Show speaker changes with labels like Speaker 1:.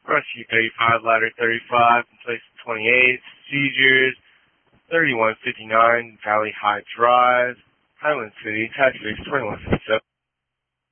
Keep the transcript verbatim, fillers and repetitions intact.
Speaker 1: Rescue thirty-five, ladder thirty-five, place twenty-eight, seizures, thirty-one fifty-nine, Valley High Drive, Highland City, tax base twenty-one fifty-seven.